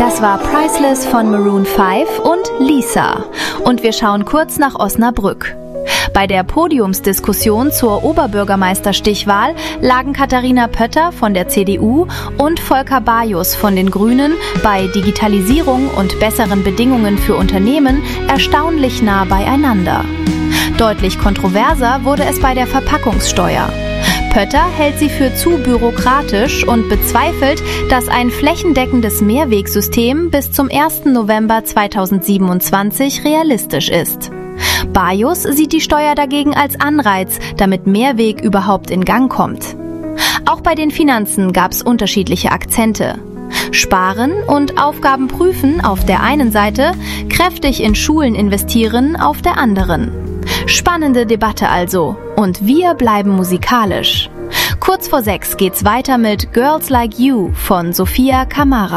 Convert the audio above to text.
Das war Priceless von Maroon 5 und Lisa. Und wir schauen kurz nach Osnabrück. Bei der Podiumsdiskussion zur Oberbürgermeisterstichwahl lagen Katharina Pötter von der CDU und Volker Bajus von den Grünen bei Digitalisierung und besseren Bedingungen für Unternehmen erstaunlich nah beieinander. Deutlich kontroverser wurde es bei der Verpackungssteuer. Pötter hält sie für zu bürokratisch und bezweifelt, dass ein flächendeckendes Mehrwegsystem bis zum 1. November 2027 realistisch ist. Bajus sieht die Steuer dagegen als Anreiz, damit Mehrweg überhaupt in Gang kommt. Auch bei den Finanzen gab es unterschiedliche Akzente. Sparen und Aufgaben prüfen auf der einen Seite, kräftig in Schulen investieren auf der anderen. Spannende Debatte also. Und wir bleiben musikalisch. Kurz vor 6 geht's weiter mit Girls Like You von Sophia Kamara.